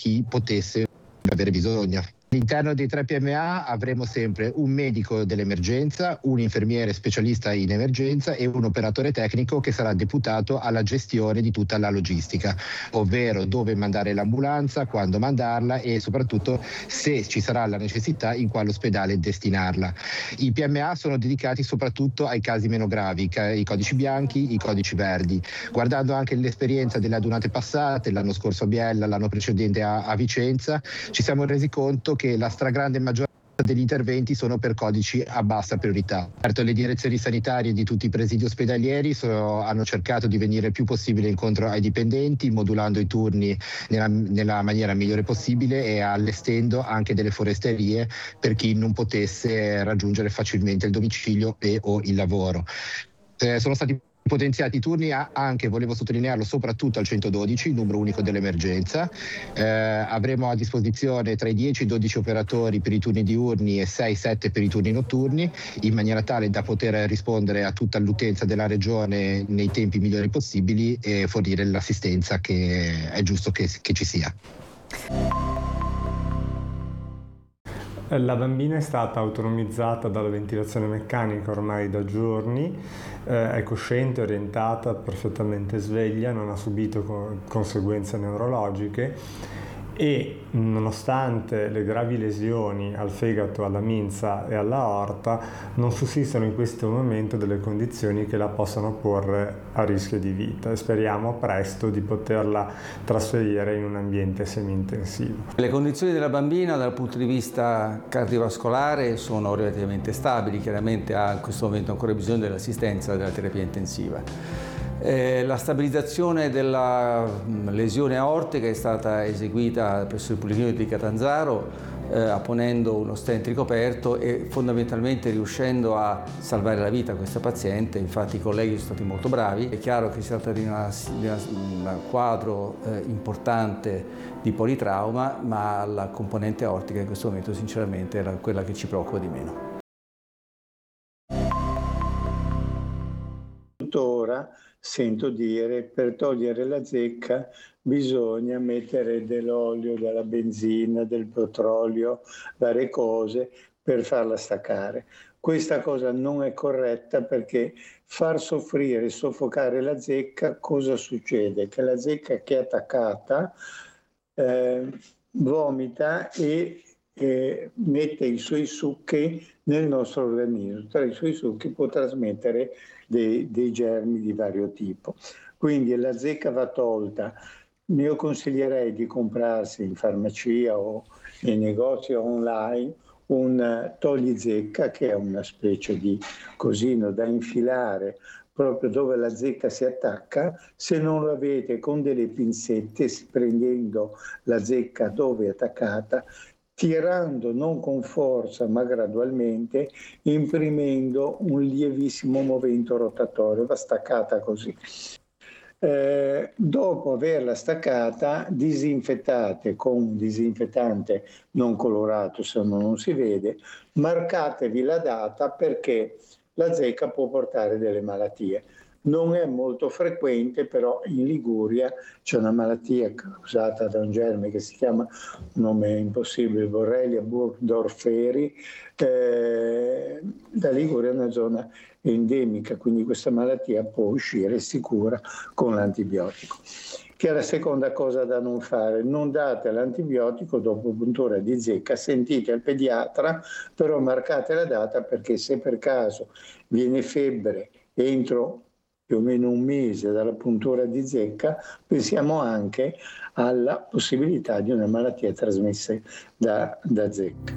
chi potesse avere bisogno. All'interno dei 3 PMA avremo sempre un medico dell'emergenza, un infermiere specialista in emergenza e un operatore tecnico che sarà deputato alla gestione di tutta la logistica, ovvero dove mandare l'ambulanza, quando mandarla e soprattutto, se ci sarà la necessità, in quale ospedale destinarla. I PMA sono dedicati soprattutto ai casi meno gravi, i codici bianchi, i codici verdi. Guardando anche l'esperienza delle adunate passate, l'anno scorso a Biella, l'anno precedente a Vicenza, ci siamo resi conto che la stragrande maggioranza degli interventi sono per codici a bassa priorità. Certo, le direzioni sanitarie di tutti i presidi ospedalieri hanno cercato di venire il più possibile incontro ai dipendenti, modulando i turni nella maniera migliore possibile e allestendo anche delle foresterie per chi non potesse raggiungere facilmente il domicilio e o il lavoro. Sono stati potenziati i turni anche, volevo sottolinearlo, soprattutto al 112, il numero unico dell'emergenza. Avremo a disposizione tra i 10 e i 12 operatori per i turni diurni e 6-7 per i turni notturni, in maniera tale da poter rispondere a tutta l'utenza della regione nei tempi migliori possibili e fornire l'assistenza che è giusto che ci sia. La bambina è stata autonomizzata dalla ventilazione meccanica ormai da giorni, è cosciente, orientata, perfettamente sveglia, non ha subito conseguenze neurologiche e nonostante le gravi lesioni al fegato, alla minza e alla aorta non sussistono in questo momento delle condizioni che la possano porre a rischio di vita e speriamo presto di poterla trasferire in un ambiente semi-intensivo. Le condizioni della bambina dal punto di vista cardiovascolare sono relativamente stabili, chiaramente ha in questo momento ancora bisogno dell'assistenza della terapia intensiva. La stabilizzazione della lesione aortica è stata eseguita presso il Policlinico di Catanzaro apponendo uno stent ricoperto e fondamentalmente riuscendo a salvare la vita a questa paziente. Infatti i colleghi sono stati molto bravi. È chiaro che si tratta di un quadro importante di politrauma, ma la componente aortica in questo momento sinceramente era quella che ci preoccupa di meno. Tuttora sento dire per togliere la zecca bisogna mettere dell'olio, della benzina, del petrolio, varie cose per farla staccare. Questa cosa non è corretta perché far soffrire, soffocare la zecca, cosa succede? Che la zecca che è attaccata vomita e mette i suoi succhi nel nostro organismo. Tra i suoi succhi può trasmettere dei germi di vario tipo. Quindi la zecca va tolta. Io consiglierei di comprarsi in farmacia o nei negozi online un togli-zecca, che è una specie di cosino da infilare proprio dove la zecca si attacca. Se non lo avete, con delle pinzette, prendendo la zecca dove è attaccata, tirando non con forza ma gradualmente, imprimendo un lievissimo movimento rotatorio, va staccata così. Dopo averla staccata, disinfettate con un disinfettante non colorato, se no non si vede, marcatevi la data perché la zecca può portare delle malattie. Non è molto frequente, però in Liguria c'è una malattia causata da un germe che si chiama, un nome impossibile, Borrelia burgdorferi. La Liguria è una zona endemica, quindi questa malattia può uscire sicura con l'antibiotico. Che è la seconda cosa da non fare: non date l'antibiotico dopo puntura di zecca, sentite il pediatra, però marcate la data perché se per caso viene febbre entro più o meno un mese dalla puntura di zecca, pensiamo anche alla possibilità di una malattia trasmessa da zecca.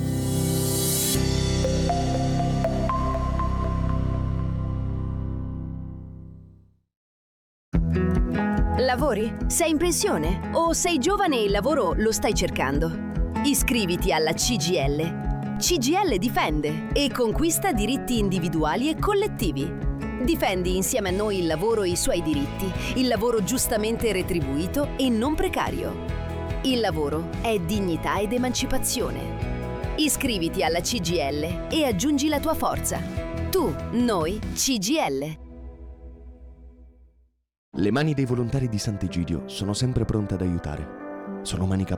Lavori? Sei in pensione? O sei giovane e il lavoro lo stai cercando? Iscriviti alla CGIL. CGIL difende e conquista diritti individuali e collettivi. Difendi insieme a noi il lavoro e i suoi diritti, il lavoro giustamente retribuito e non precario. Il lavoro è dignità ed emancipazione. Iscriviti alla CGIL e aggiungi la tua forza. Tu, noi, CGIL. Le mani dei volontari di Sant'Egidio sono sempre pronte ad aiutare. Sono mani capaci.